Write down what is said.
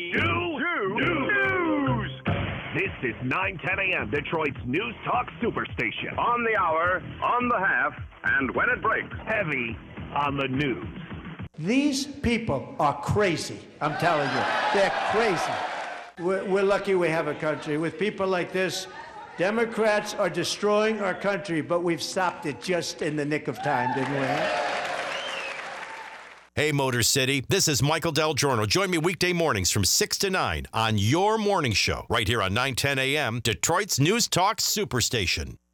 News! This is 910 a.m., Detroit's News Talk Superstation. On the hour, on the half, and when it breaks. Heavy on the news. These people are crazy, I'm telling you. They're crazy. We're lucky we have a country. With people like this, Democrats are destroying our country, but we've stopped it just in the nick of time, didn't we? Hey, Motor City, this is Michael Del Giorno. Join me weekday mornings from 6 to 9 on your morning show, right here on 910 a.m., Detroit's News Talk Superstation.